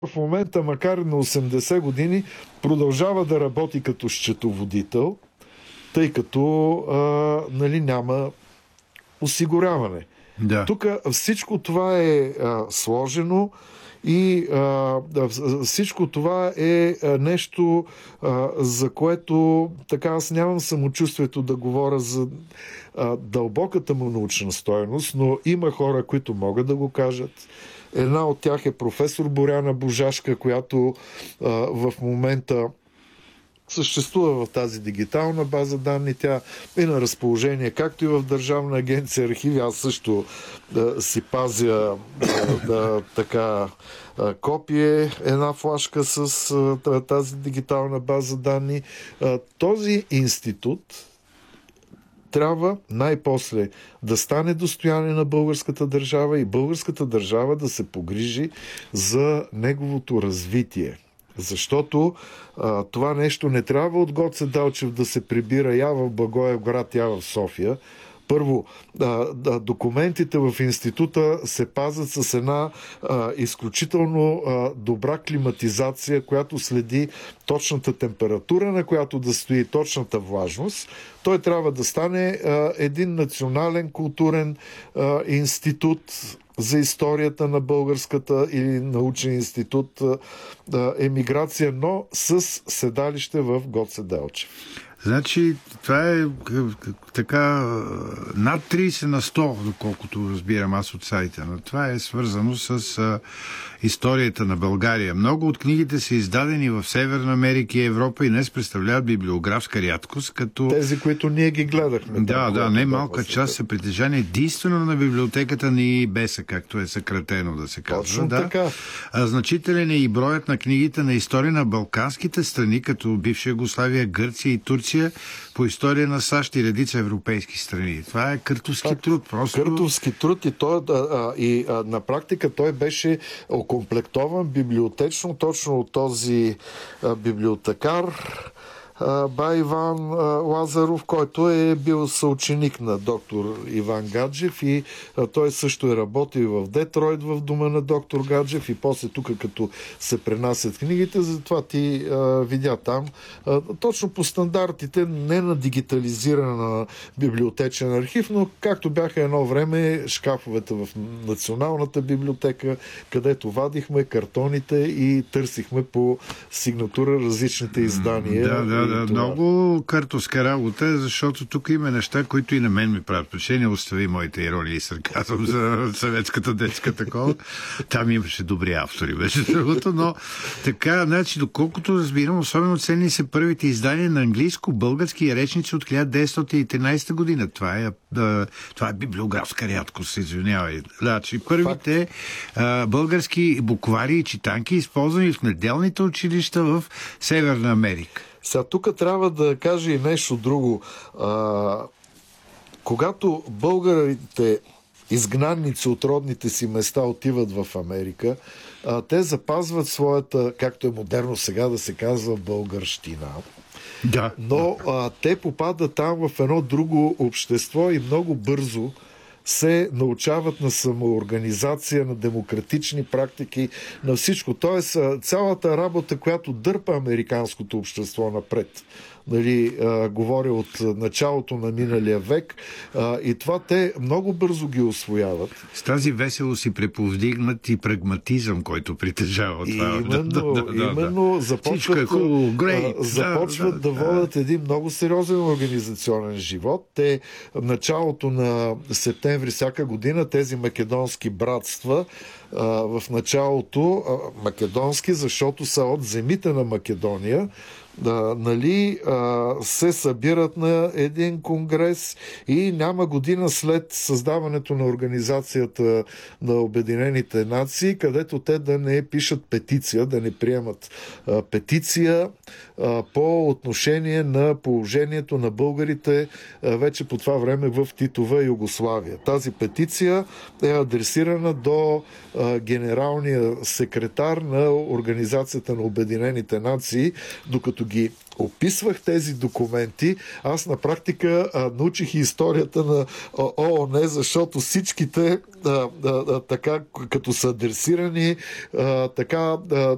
в момента, макар на 80 години, продължава да работи като счетоводител, тъй като нали, няма осигуряване. Да. Тук всичко това е сложено и всичко това е нещо, за което така аз нямам самочувствието да говоря за дълбоката му научна стойност, но има хора, които могат да го кажат. Една от тях е професор Боряна Божашка, която в момента съществува в тази дигитална база данни. Тя е на разположение, както и в Държавна агенция архиви. Аз също си пазя така копие, една флашка с тази дигитална база данни. Този институт трябва най-после да стане достояние на българската държава и българската държава да се погрижи за неговото развитие. Защото това нещо не трябва от Гоце Делчев да се прибира я в Благоевград, я в София. Първо, документите в института се пазят с една изключително добра климатизация, която следи точната температура, на която да стои точната влажност. Той трябва да стане един национален културен институт за историята на българската или научен институт емиграция, но с седалище в Гоце Делчев. Значи, това е така над 30 на 100, доколкото разбирам аз от сайта. Но това е свързано с историята на България. Много от книгите са издадени в Северна Америка и Европа и днес представляват библиографска рядкост, като... Тези, които ние ги гледахме. Да, не малка част са притежани единствено на библиотеката ни БЕСА, както е съкратено да се казва. Точно така. Значителен е и броят на книгите на история на балканските страни, като бивша Югославия, Гърция и Турция, по история на САЩ и редица европейски страни. Това е къртовски труд. Къртовски труд и на практика той беше окомплектован библиотечно точно от този библиотекар бай Иван Лазаров, който е бил съученик на доктор Иван Гаджев и той също е работил в Детройт в дома на доктор Гаджев и после тук като се пренасят книгите, затова ти видя там точно по стандартите, не на дигитализирана библиотечен архив, но както бяха едно време шкафовете в Националната библиотека, където вадихме картоните и търсихме по сигнатура различните издания. Много картовска работа, защото тук има неща, които и на мен ми правят впечатление. Остави моите иронии и сарказъм за съветската детска такова. Там имаше добри автори, беше другото, но така, значи, доколкото разбирам, особено ценни са първите издания на английско-български речници от 1913 година. Това е библиографска рядкост, извинявай. Значи, първите български буквари и читанки, използвани в неделните училища в Северна Америка. Сега тук трябва да кажа и нещо друго. Когато българите изгнанници от родните си места отиват в Америка, те запазват своята, както е модерно сега да се казва, българщина. Да. Но те попадат там в едно друго общество и много бързо се научават на самоорганизация, на демократични практики, на всичко. Тоест, цялата работа, която дърпа американското общество напред, нали, говоря от началото на миналия век, и това те много бързо ги усвояват. С тази веселост и преповдигнат и прагматизъм, който притежава това. Именно започват да водят един много сериозен организационен живот. Те началото на септември всяка година тези македонски братства в началото македонски, защото са от земите на Македония, се събират на един конгрес и няма година след създаването на Организацията на Обединените нации, където те да не пишат петиция, да не приемат петиция по отношение на положението на българите вече по това време в Титова Югославия. Тази петиция е адресирана до генералния секретар на Организацията на Обединените нации, докато ги описвах тези документи, аз на практика научих и историята на ООН, защото всичките така, като са адресирани, така